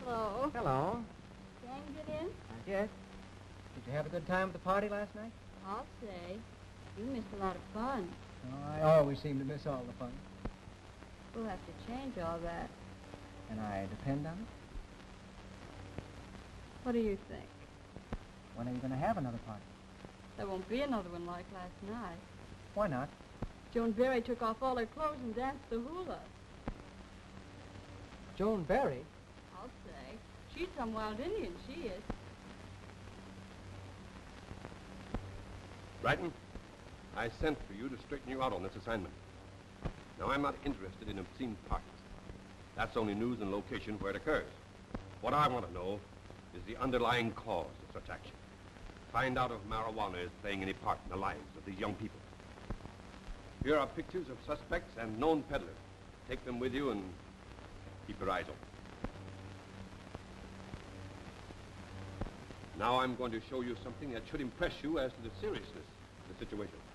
Hello. Hello. Can you get in? Not yet. Did you have a good time at the party last night? I'll say. You missed a lot of fun. Oh, I always seem to miss all the fun. We'll have to change all that. Can I depend on it? What do you think? When are you going to have another party? There won't be another one like last night. Why not? Joan Berry took off all her clothes and danced the hula. Joan Berry? I'll say. She's some wild Indian, she is. Brighton, I sent for you to straighten you out on this assignment. Now, I'm not interested in obscene parties. That's only news and location where it occurs. What I want to know is the underlying cause of such action. Find out if marijuana is playing any part in the lives of these young people. Here are pictures of suspects and known peddlers. Take them with you and keep your eyes open. Now I'm going to show you something that should impress you as to the seriousness of the situation.